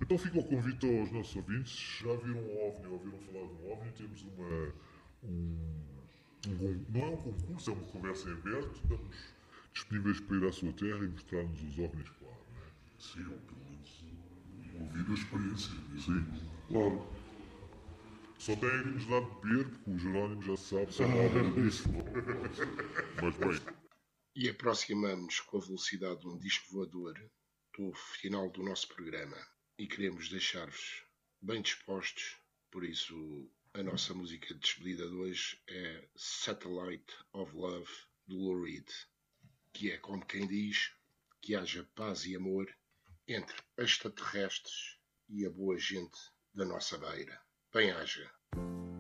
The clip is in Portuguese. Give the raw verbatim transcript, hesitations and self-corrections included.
Então fica o convite aos nossos ouvintes. Já viram um OVNI, ouviram falar de um OVNI? Temos uma, um, um, não é um concurso, é uma conversa em aberto. Estamos disponíveis para ir à sua terra e mostrar-nos os OVNIs, claro, não é? Sim, ou pelo menos ouvir a experiência. Sim, claro. Só tem que nos dar de beber, porque o Jerónimo já sabe, só nada disso. Mas bem. E aproximamos com a velocidade de um disco voador do final do nosso programa. E queremos deixar-vos bem dispostos, por isso a nossa música de despedida de hoje é Satellite of Love, do Lou Reed, que é como quem diz que haja paz e amor entre extraterrestres e a boa gente da nossa beira. Bem haja.